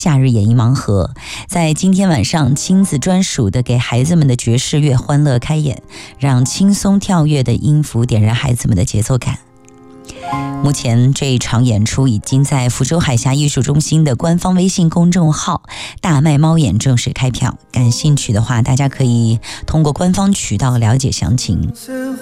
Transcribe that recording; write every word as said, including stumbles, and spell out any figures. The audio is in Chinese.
假日演艺盲盒，在今天晚上亲子专属的给孩子们的爵士乐欢乐开演，让轻松跳跃的音符点燃孩子们的节奏感。目前这一场演出已经在福州海峡艺术中心的官方微信公众号大麦猫眼正式开票，感兴趣的话大家可以通过官方渠道了解详情。